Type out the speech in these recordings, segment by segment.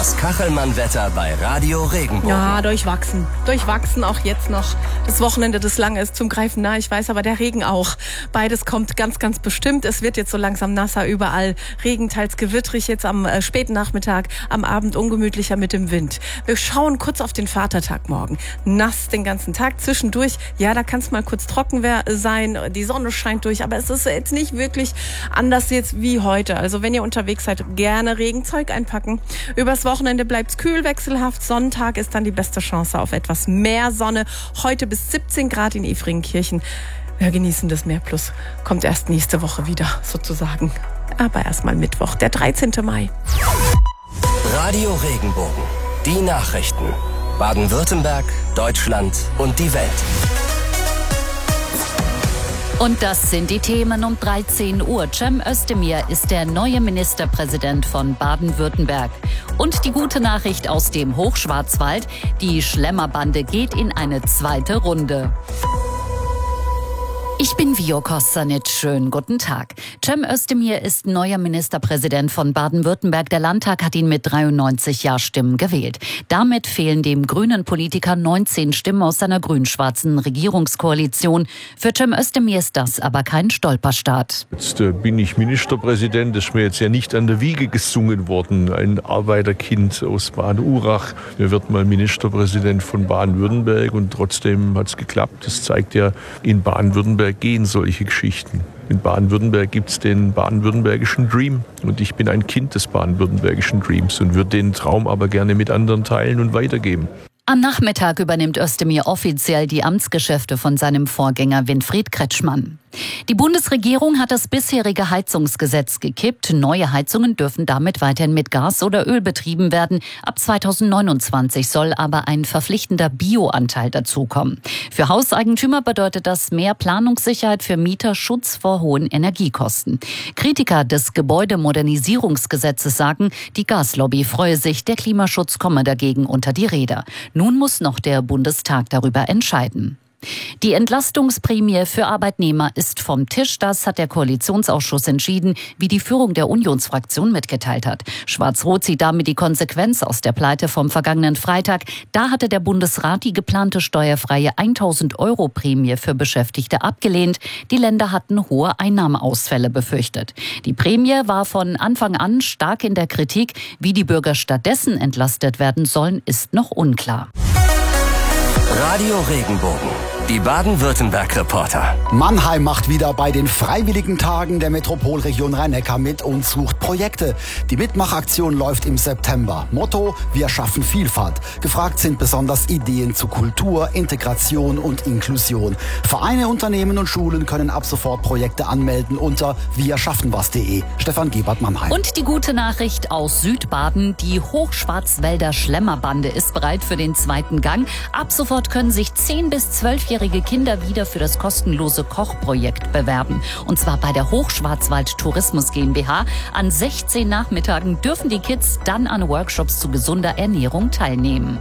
Das Kachelmann-Wetter bei Radio Regenbogen. Ja, durchwachsen. Durchwachsen auch jetzt noch. Das Wochenende, das lange ist zum Greifen nah, ich weiß, aber der Regen auch. Beides kommt ganz, ganz bestimmt. Es wird jetzt so langsam nasser überall. Regen, teils gewittrig jetzt am späten Nachmittag, am Abend ungemütlicher mit dem Wind. Wir schauen kurz auf den Vatertag morgen. Nass den ganzen Tag. Zwischendurch, ja, da kann es mal kurz trocken sein. Die Sonne scheint durch, aber es ist jetzt nicht wirklich anders jetzt wie heute. Also wenn ihr unterwegs seid, gerne Regenzeug einpacken. Übers Wochenende bleibt's kühl, wechselhaft. Sonntag ist dann die beste Chance auf etwas mehr Sonne. Heute bis 17 Grad in Efringenkirchen. Wir genießen das Meer Plus. Kommt erst nächste Woche wieder, sozusagen. Aber erstmal Mittwoch, der 13. Mai. Radio Regenbogen. Die Nachrichten. Baden-Württemberg, Deutschland und die Welt. Und das sind die Themen um 13 Uhr. Cem Özdemir ist der neue Ministerpräsident von Baden-Württemberg. Und die gute Nachricht aus dem Hochschwarzwald: Die Schlemmerbande geht in eine zweite Runde. Ich bin Vio Kostanic. Schönen guten Tag. Cem Özdemir ist neuer Ministerpräsident von Baden-Württemberg. Der Landtag hat ihn mit 93 Ja-Stimmen gewählt. Damit fehlen dem grünen Politiker 19 Stimmen aus seiner grün-schwarzen Regierungskoalition. Für Cem Özdemir ist das aber kein Stolperstart. Jetzt bin ich Ministerpräsident. Das ist mir jetzt ja nicht an der Wiege gesungen worden. Ein Arbeiterkind aus Baden-Urach. Mir wird mal Ministerpräsident von Baden-Württemberg und trotzdem hat es geklappt. Das zeigt ja, in Baden-Württemberg gehen solche Geschichten. In Baden-Württemberg gibt es den baden-württembergischen Dream und ich bin ein Kind des baden-württembergischen Dreams und würde den Traum aber gerne mit anderen teilen und weitergeben. Am Nachmittag übernimmt Özdemir offiziell die Amtsgeschäfte von seinem Vorgänger Winfried Kretschmann. Die Bundesregierung hat das bisherige Heizungsgesetz gekippt. Neue Heizungen dürfen damit weiterhin mit Gas oder Öl betrieben werden. Ab 2029 soll aber ein verpflichtender Bioanteil dazukommen. Für Hauseigentümer bedeutet das mehr Planungssicherheit, für Mieter Schutz vor hohen Energiekosten. Kritiker des Gebäudemodernisierungsgesetzes sagen, die Gaslobby freue sich, der Klimaschutz komme dagegen unter die Räder. Nun muss noch der Bundestag darüber entscheiden. Die Entlastungsprämie für Arbeitnehmer ist vom Tisch. Das hat der Koalitionsausschuss entschieden, wie die Führung der Unionsfraktion mitgeteilt hat. Schwarz-Rot zieht damit die Konsequenz aus der Pleite vom vergangenen Freitag. Da hatte der Bundesrat die geplante steuerfreie 1.000 € Prämie für Beschäftigte abgelehnt. Die Länder hatten hohe Einnahmeausfälle befürchtet. Die Prämie war von Anfang an stark in der Kritik. Wie die Bürger stattdessen entlastet werden sollen, ist noch unklar. Radio Regenbogen. Die Baden-Württemberg-Reporter. Mannheim macht wieder bei den Freiwilligen Tagen der Metropolregion Rhein-Neckar mit und sucht Projekte. Die Mitmachaktion läuft im September. Motto: Wir schaffen Vielfalt. Gefragt sind besonders Ideen zu Kultur, Integration und Inklusion. Vereine, Unternehmen und Schulen können ab sofort Projekte anmelden unter wirschaffenwas.de. Stefan Gebert, Mannheim. Und die gute Nachricht aus Südbaden: Die Hochschwarzwälder Schlemmerbande ist bereit für den zweiten Gang. Ab sofort können sich 10- bis 12-jährige Kinder wieder für das kostenlose Kochprojekt bewerben. Und zwar bei der Hochschwarzwald Tourismus GmbH. An 16 Nachmittagen dürfen die Kids dann an Workshops zu gesunder Ernährung teilnehmen.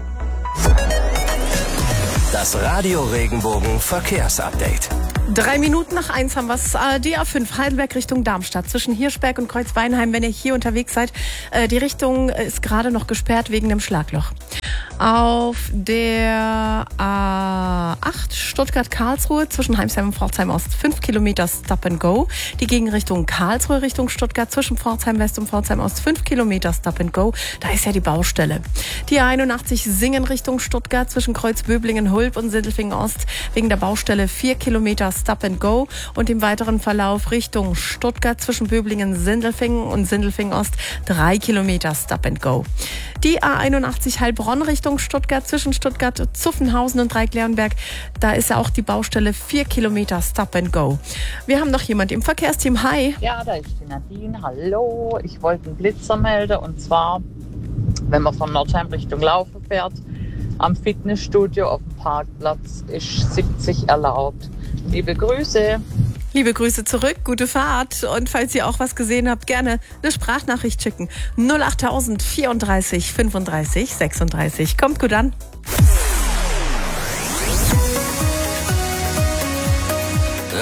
Das Radio Regenbogen Verkehrsupdate. 3 Minuten nach 1 haben wir es. Die A5 Heidelberg Richtung Darmstadt zwischen Hirschberg und Kreuzweinheim. Wenn ihr hier unterwegs seid, die Richtung ist gerade noch gesperrt wegen dem Schlagloch. Auf der A8 Stuttgart-Karlsruhe zwischen Heimsheim und Pforzheim Ost 5 Kilometer Stop and Go. Die Gegenrichtung Karlsruhe Richtung Stuttgart zwischen Pforzheim West und Pforzheim Ost 5 Kilometer Stop and Go. Da ist ja die Baustelle. Die A81 Singen Richtung Stuttgart zwischen Kreuzböblingen-Hulb und Sindelfingen Ost wegen der Baustelle 4 Kilometer Stop and Go. Und im weiteren Verlauf Richtung Stuttgart zwischen Böblingen-Sindelfingen und Sindelfingen Ost 3 Kilometer Stop and Go. Die A81 Heilbronn Richtung Stuttgart zwischen Stuttgart-Zuffenhausen und Dreieck-Leonberg. Da ist ja auch die Baustelle 4 Kilometer Stop and Go. Wir haben noch jemand im Verkehrsteam. Hi. Ja, da ist die Nadine. Hallo. Ich wollte einen Blitzer melden. Und zwar, wenn man von Nordheim Richtung Laufen fährt, am Fitnessstudio auf dem Parkplatz ist 70 erlaubt. Liebe Grüße. Liebe Grüße zurück, gute Fahrt. Und falls ihr auch was gesehen habt, gerne eine Sprachnachricht schicken. 08000 34 35 36. Kommt gut an.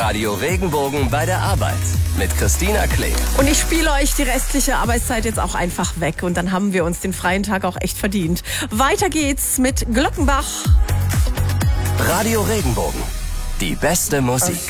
Radio Regenbogen bei der Arbeit mit Christina Klee. Und ich spiele euch die restliche Arbeitszeit jetzt auch einfach weg. Und dann haben wir uns den freien Tag auch echt verdient. Weiter geht's mit Glockenbach. Radio Regenbogen. Die beste Musik.